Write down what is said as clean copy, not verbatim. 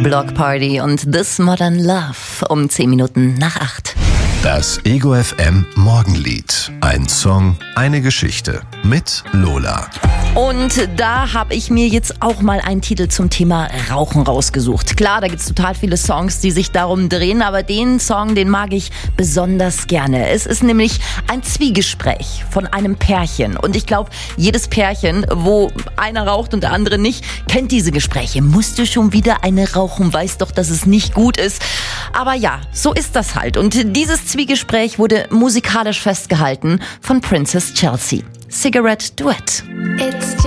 Block Party und This Modern Love um 10 Minuten nach 8. Das Ego FM Morgenlied. Ein Song, eine Geschichte mit Lola. Und da habe ich mir jetzt auch mal einen Titel zum Thema Rauchen rausgesucht. Klar, da gibt's total viele Songs, die sich darum drehen, aber den Song, den mag ich besonders gerne. Es ist nämlich ein Zwiegespräch von einem Pärchen. Und ich glaube, jedes Pärchen, wo einer raucht und der andere nicht, kennt diese Gespräche. Musst du schon wieder eine rauchen? Weiß doch, dass es nicht gut ist. Aber ja, so ist das halt. Und dieses Zwiegespräch wurde musikalisch festgehalten von Princess Chelsea. Cigarette Duet. It's